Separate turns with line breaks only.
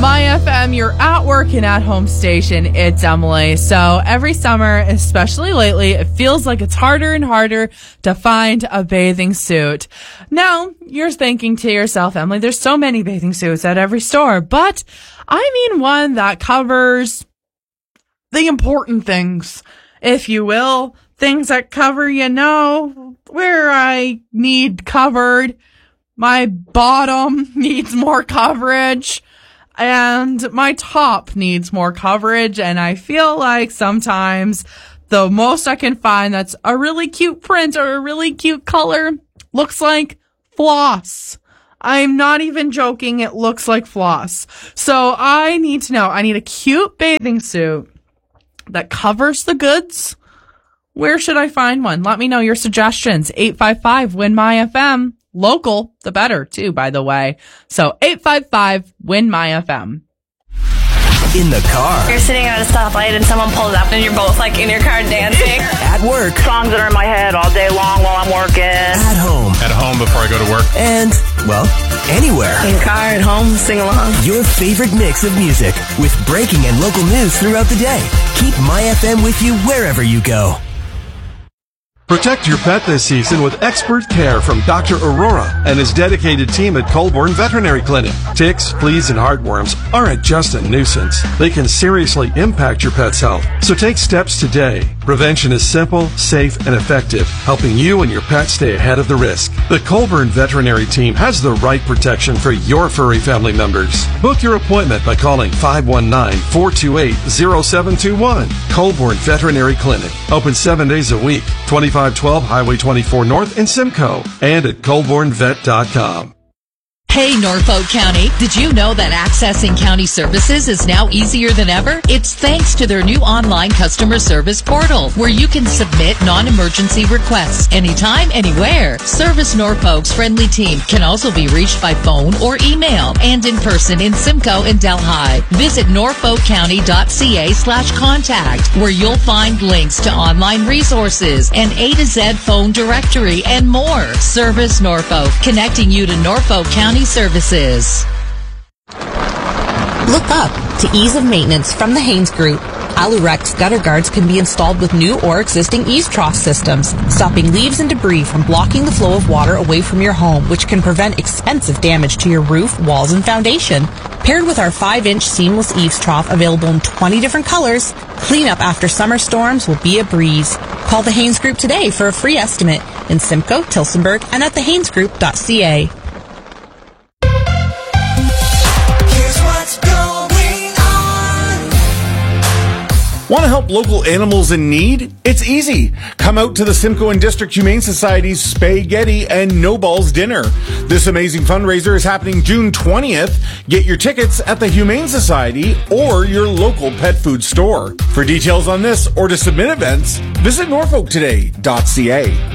My FM, you're at work and at home station. It's Emily. So every summer, especially lately, it feels like it's harder and harder to find a bathing suit. Now, you're thinking to yourself, Emily, there's so many bathing suits at every store, but I mean one that covers the important things, if you will. Things that cover, where I need covered. My bottom needs more coverage. And my top needs more coverage, and I feel like sometimes the most I can find that's a really cute print or a really cute color looks like floss. I'm not even joking, it looks like floss. So I need to know, I need a cute bathing suit that covers the goods. Where should I find one? Let me know your suggestions. 855-WIN-MY-FM. Local, the better, too, by the way. So 855-WIN-MY-FM.
In the car.
You're sitting at a stoplight and someone pulls up and you're both like in your car dancing.
At work.
Songs that are in my head all day long while I'm working.
At home.
At home before I go to work.
And, well, anywhere.
In the car, at home, sing along.
Your favorite mix of music with breaking and local news throughout the day. Keep My FM with you wherever you go.
Protect your pet this season with expert care from Dr. Aurora and his dedicated team at Colborne Veterinary Clinic. Ticks, fleas, and heartworms aren't just a nuisance. They can seriously impact your pet's health. So take steps today. Prevention is simple, safe, and effective, helping you and your pet stay ahead of the risk. The Colborne Veterinary Team has the right protection for your furry family members. Book your appointment by calling 519-428-0721. Colborne Veterinary Clinic. Open 7 days a week. 2512 Highway 24 North in Simcoe. And at colbornevet.com.
Hey, Norfolk County, did you know that accessing county services is now easier than ever? It's thanks to their new online customer service portal, where you can submit non-emergency requests anytime, anywhere. Service Norfolk's friendly team can also be reached by phone or email and in person in Simcoe and Delhi. Visit norfolkcounty.ca/contact, where you'll find links to online resources, an A to Z phone directory, and more. Service Norfolk, connecting you to Norfolk County services.
Look up to ease of maintenance from the Haynes Group. Alurex gutter guards can be installed with new or existing eaves trough systems, stopping leaves and debris from blocking the flow of water away from your home, which can prevent expensive damage to your roof, walls, and foundation. Paired with our 5-inch seamless eaves trough available in 20 different colors, cleanup after summer storms will be a breeze. Call the Haynes Group today for a free estimate in Simcoe, Tilsonburg, and at thehaynesgroup.ca.
Want to help local animals in need? It's easy. Come out to the Simcoe and District Humane Society's Spaghetti and No Balls Dinner. This amazing fundraiser is happening June 20th. Get your tickets at the Humane Society or your local pet food store. For details on this or to submit events, visit norfolktoday.ca.